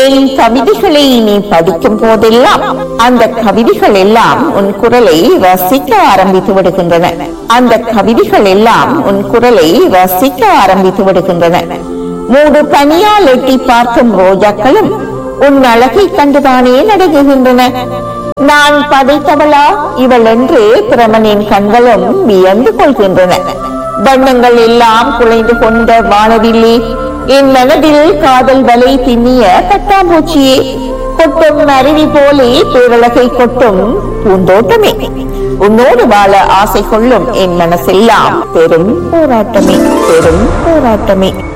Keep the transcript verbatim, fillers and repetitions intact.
என் கவிதைகளை நீ படிக்கும் போதெல்லாம் அந்த கவிதைகள் எல்லாம் உன் குரலை ரசிக்க ஆரம்பித்து விடுகின்றன. அந்த கவிதைகள் எல்லாம் உன் குரலை ரசிக்க ஆரம்பித்து விடுகின்றன. மூடு பனியால் எட்டி பார்க்கும் ரோஜாக்களும் உன் அழகை கண்டுதானே நடுங்குகின்றன. நான் படைத்தவளா இவள் என்று பிரமனின் கண்களும் வியந்து கொள்கின்றன. வண்ணங்கள் எல்லாம் குலைந்து கொண்ட வானவில்லே, என் மனதில் காதல் வலை பின்னிய பட்டாம்பூச்சியே, கொட்டும் அருவி போலே பேரழகை கொட்டும் பூந்தோட்டமே, உன்னோடு வாழ ஆசை கொள்ளும் என் மனசெல்லாம் பெரும் போராட்டமே, பெரும் போராட்டமே.